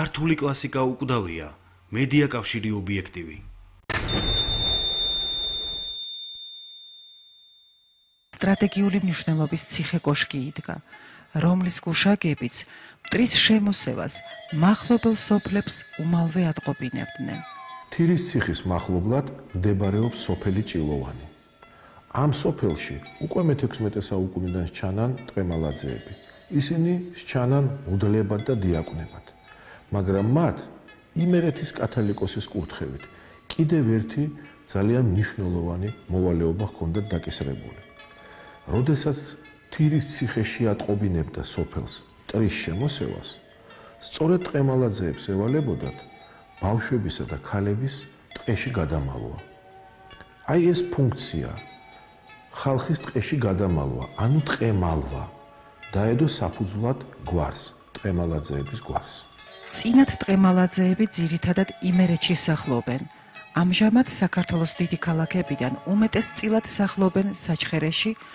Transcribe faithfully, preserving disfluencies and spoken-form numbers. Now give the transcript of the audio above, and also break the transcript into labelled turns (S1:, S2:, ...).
S1: ქართული კლასიკა უკვდავია, მედია კავშირი ობიექტივი.
S2: სტრატეგიული მნიშვნელობის ციხე-კოშკი იდგა, რომლის გუშაგებიც მტრის შემოსევას მახლობელ სოფლებს უმალვე ატყობინებდნენ.
S3: თირის ციხის მახლობლად მდებარეობს სოფელი ჭილოვანი. ამ სოფელში უკვე მეთექვსმეტე საუკუნიდან სჩანან ტყემალაძეები. ისინი სჩანან მუდლებად და დიაკვნებად, მაგრამ მათ იმერეთის კათალიკოსის კურთხევით კიდევ ერთი ძალიან მნიშვნელოვანი მოვალეობა ჰქონდათ დაკისრებული. როდესაც თირის ციხეში ატყობინებდა სოფელს მტრის შემოსევას, სწორედ ტყემალაძეებს ევალებოდათ ბავშვებისა და ქალების ტყეში გადამალვა. აი ეს ფუნქცია, ხალხის ტყეში გადამალვა, ანუ ტყემალვა, დაედო საფუძვლად გვარს, ტყემალაძეების გვარს.
S2: წინათ ტყემალაძეები ძირითადად იმერეთში სახლობენ. ამჟამად საქართველოს დიდი ქალაქებიდან უმეტესწილად სახლობენ საჩხერეში,